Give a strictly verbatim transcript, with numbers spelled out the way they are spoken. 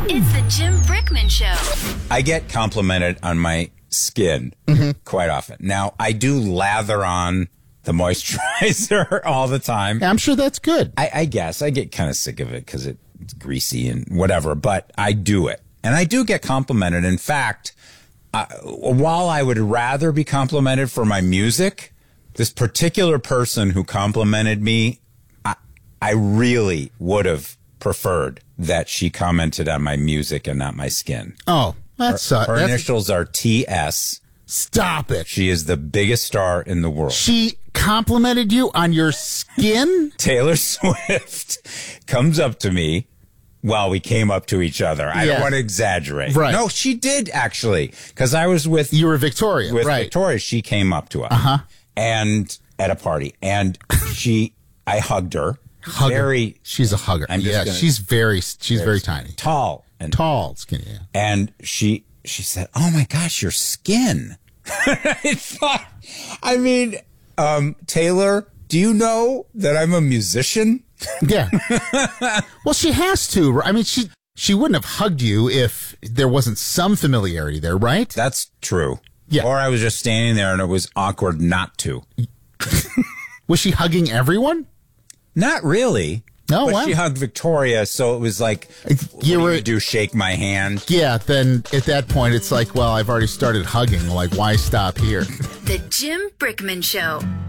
It's the Jim Brickman Show. I get complimented on my skin mm-hmm. quite often. Now, I do lather on the moisturizer all the time. Yeah, I'm sure that's good. I, I guess. I get kind of sick of it because it's greasy and whatever, but I do it. And I do get complimented. In fact, uh, while I would rather be complimented for my music, this particular person who complimented me, I, I really would have preferred that she commented on my music and not my skin. Oh, that's... Her, uh, her that's, initials are T S. Stop it. She is the biggest star in the world. She complimented you on your skin? Taylor Swift comes up to me while we came up to each other. I Yeah. don't want to exaggerate. Right. No, she did, actually, because I was with... You were Victoria, with right. Victoria. She came up to us. Uh-huh. And at a party. And she... I hugged her. Hugger. Very... She's a hugger. I'm just yeah, gonna, she's very... She's very, very tiny. Tall. And Tall, skinny, yeah. And she... She said, "Oh my gosh, your skin." I thought, I mean, um, Taylor, do you know that I'm a musician? Yeah. Well, she has to. I mean, she she wouldn't have hugged you if there wasn't some familiarity there, right? That's true. Yeah. Or I was just standing there and it was awkward not to. Was she hugging everyone? Not really. Oh, but wow. she hugged Victoria, so it was like, You what were do you do, shake my hand? Yeah, then at that point, it's like, well, I've already started hugging. Like, why stop here? The Jim Brickman Show.